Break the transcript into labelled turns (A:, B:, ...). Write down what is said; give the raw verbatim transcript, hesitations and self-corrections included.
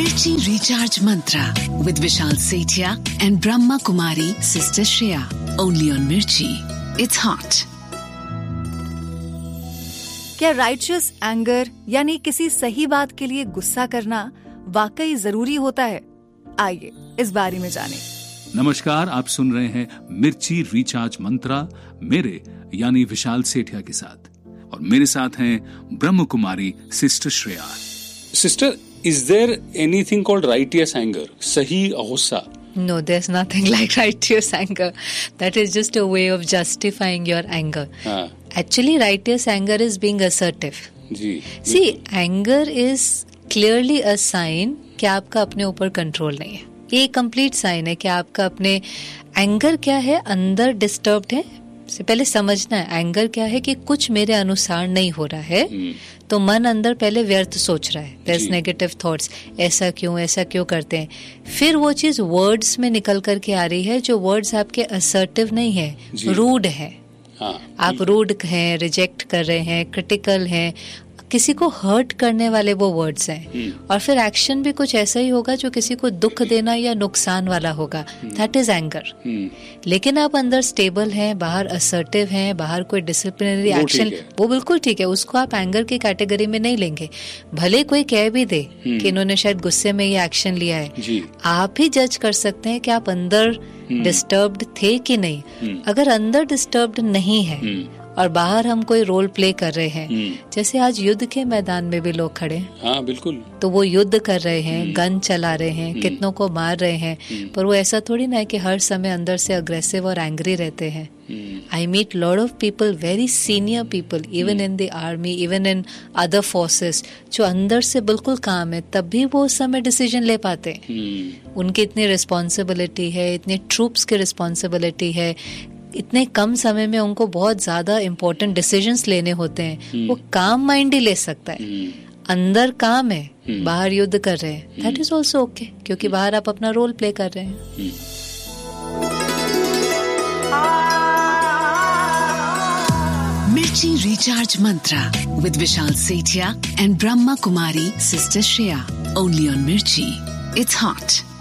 A: Mirchi Recharge Mantra with Vishal Sethia and Brahma Kumari Sister Shreya. Only on Mirchi. It's hot.
B: क्या righteous anger यानी किसी सही बात के लिए गुस्सा करना वाकई जरूरी होता है? आइए इस बारे में जानें।
C: नमस्कार, आप सुन रहे हैं मिर्ची रिचार्ज मंत्रा मेरे यानी विशाल सेठिया के साथ, और मेरे साथ हैं Brahma Kumari sister Shreya.
D: Sister, is there anything called righteous anger? सही गुस्सा?
E: No, there's nothing like righteous anger. That is just a way of justifying your anger.
D: हाँ.
E: Actually, righteous anger is being assertive.
D: Ji.
E: See, anger is clearly a sign कि आपका अपने ऊपर control नहीं है। ये कंप्लीट साइन है कि आपका अपने एंगर क्या है, अंदर डिस्टर्ब्ड है। से पहले समझना है एंगर क्या है कि कुछ मेरे अनुसार नहीं हो रहा है, तो मन अंदर पहले व्यर्थ सोच रहा है, there's negative thoughts, ऐसा क्यों ऐसा क्यों करते हैं। फिर वो चीज वर्ड्स में निकल करके आ रही है, जो वर्ड्स आपके असर्टिव नहीं है, रूड है।
D: हाँ,
E: आप रूड हैं, रिजेक्ट कर रहे हैं, क्रिटिकल हैं, किसी को हर्ट करने वाले वो वर्ड्स हैं। और फिर एक्शन भी कुछ ऐसा ही होगा जो किसी को दुख देना या नुकसान वाला होगा। That is anger. लेकिन आप अंदर स्टेबल हैं, बाहर असर्टिव हैं, बाहर कोई डिसिप्लिनरी एक्शन, वो बिल्कुल ठीक है, उसको आप एंगर की कैटेगरी में नहीं लेंगे। भले कोई कह भी दे कि इन्होंने शायद गुस्से में ये एक्शन लिया है, आप ही जज कर सकते हैं कि आप अंदर डिस्टर्ब्ड थे कि नहीं। अगर अंदर डिस्टर्ब्ड नहीं है और बाहर हम कोई रोल प्ले कर रहे हैं, जैसे आज युद्ध के मैदान में भी लोग खड़े हैं,
D: हाँ बिल्कुल,
E: तो वो युद्ध कर रहे हैं, गन चला रहे हैं, कितनों को मार रहे हैं, पर वो ऐसा थोड़ी ना है कि हर समय अंदर से अग्रेसिव और एंग्री रहते हैं। I meet lot of people, very senior people, even in the army, even in other forces, जो अंदर से बिल्कुल काम है, तब भी वो उस समय डिसीजन ले पाते हैं। उनकी इतनी रिस्पॉन्सिबिलिटी है, इतने ट्रूप्स की रिस्पॉन्सिबिलिटी है, इतने कम समय में उनको बहुत ज्यादा इम्पोर्टेंट डिसीजंस लेने होते हैं। वो काम माइंड ही ले सकता है, अंदर काम है, बाहर युद्ध कर रहे हैं, दैट इज ऑल्सो ओके, क्योंकि बाहर आप अपना रोल प्ले कर रहे हैं।
A: Mirchi Recharge Mantra with Vishal Sethia and Brahma Kumari Sister Shreya. Only on Mirchi. It's hot.